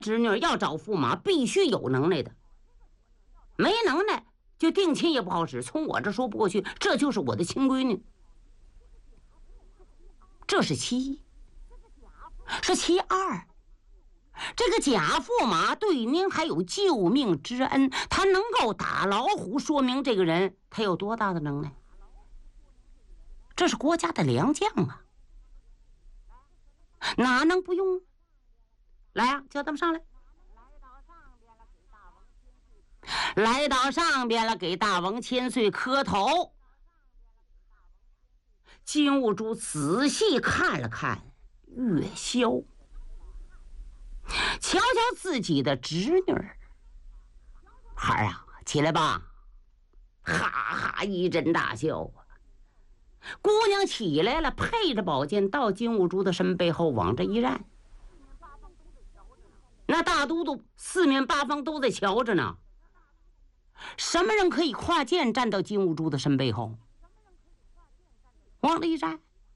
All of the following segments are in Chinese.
侄女要找驸马，必须有能耐的，没能耐就定亲也不好使。从我这说不过去，这就是我的亲闺女。这是其一。是其二，这个贾驸马对您还有救命之恩，他能够打老虎，说明这个人他有多大的能耐。这是国家的良将啊，哪能不用？来啊，叫他们上来。来到上边了，给大王千岁磕头。金兀术仔细看了看月宵，瞧瞧自己的侄女儿，孩儿啊，起来吧！哈哈一阵大笑啊。姑娘起来了，配着宝剑到金兀术的身背后往这一站。那大都督四面八方都在瞧着呢。什么人可以跨剑站到金兀术的身背后？往这一站，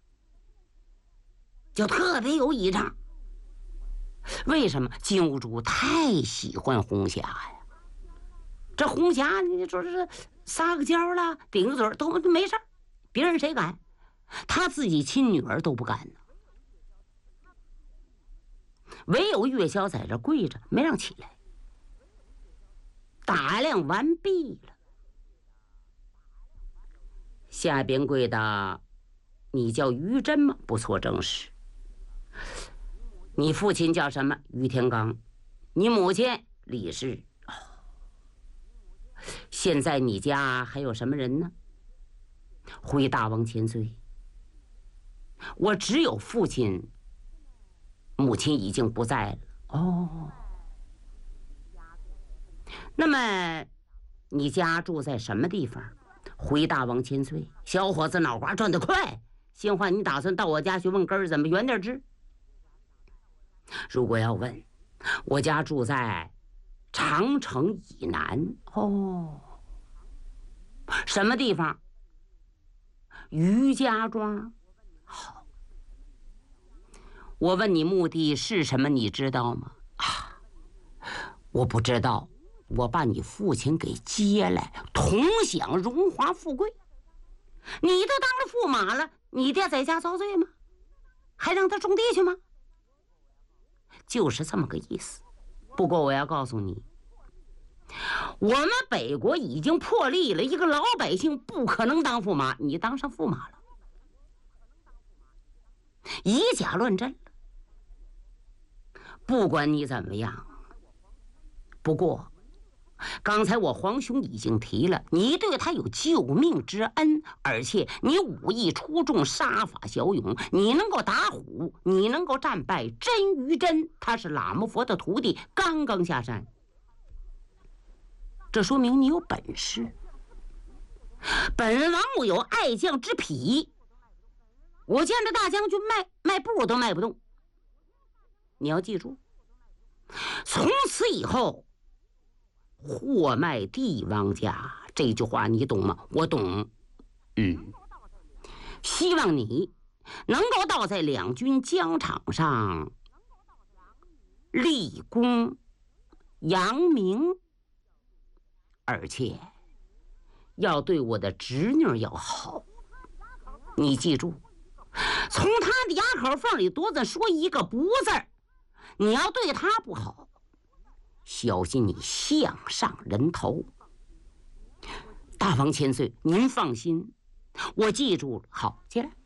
就特别有倚仗。为什么？金兀术太喜欢红霞呀！这红霞，你说是撒个娇了，顶个嘴都没事，别人谁敢？他自己亲女儿都不敢呢。唯有月宵在这跪着，没让起来。打量完毕了，下边跪的。你叫于真吗？不错，正是。你父亲叫什么？于天罡。你母亲李氏。现在你家还有什么人呢？回大王千岁，我只有父亲，母亲已经不在了。哦，那么你家住在什么地方？回大王千岁，小伙子脑瓜转得快。闲话，你打算到我家去问根儿，怎么远点知？如果要问，我家住在长城以南。哦，什么地方？于家庄。好，我问你目的是什么，你知道吗？啊，我不知道。我把你父亲给接来，同享荣华富贵。你都当了驸马了，你爹在家遭罪吗？还让他种地去吗？就是这么个意思。不过我要告诉你，我们北国已经破例了，一个老百姓不可能当驸马，你当上驸马了，以假乱真了。不管你怎么样，不过刚才我皇兄已经提了，你对他有救命之恩，而且你武艺出众，杀法骁勇，你能够打虎，你能够战败真于真，他是喇嘛佛的徒弟，刚刚下山，这说明你有本事。本王木有爱将之癖，我见着大将军迈步都迈不动。你要记住，从此以后货卖帝王家，这句话你懂吗？我懂。希望你能够到在两军疆场上立功扬名，而且要对我的侄女要好。你记住，从他的牙口缝里多子说一个不字，你要对他不好，小心你项上人头。大王千岁，您放心，我记住了。好，进来，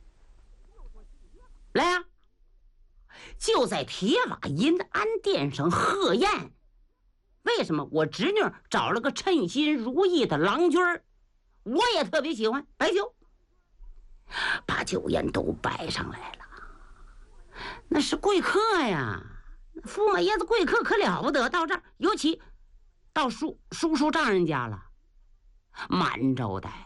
来啊！就在铁瓦银安殿上贺宴。为什么？我侄女找了个称心如意的郎君儿，我也特别喜欢。摆酒，把酒宴都摆上来了。那是贵客呀，驸马爷子贵客可了不得，到这儿，尤其到叔丈人家了，满招待。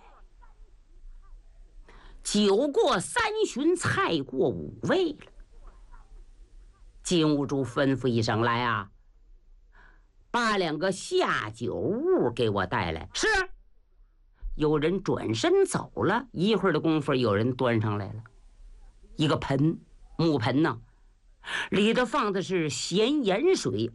酒过三巡，菜过五味了。金兀术吩咐一声：“来啊，把两个下酒物给我带来。”是。有人转身走了，一会儿的功夫，有人端上来了一个盆，木盆呢， 里头放的是咸盐水